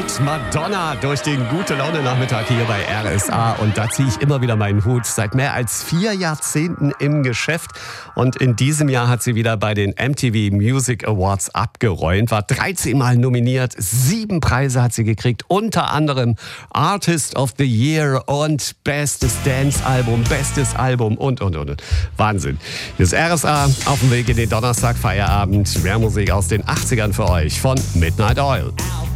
mit Madonna durch den Gute-Laune-Nachmittag hier bei RSA. Und da ziehe ich immer wieder meinen Hut. Seit mehr als 4 Jahrzehnten im Geschäft. Und in diesem Jahr hat sie wieder bei den MTV Music Awards abgeräumt. War 13 Mal nominiert, 7 Preise hat sie gekriegt. Unter anderem Artist of the Year und Bestes Dance-Album, Bestes Album und. Wahnsinn. Hier ist RSA auf dem Weg in den Donnerstag-Feierabend. Mehr Musik aus den 80ern für euch von Midnight Oil.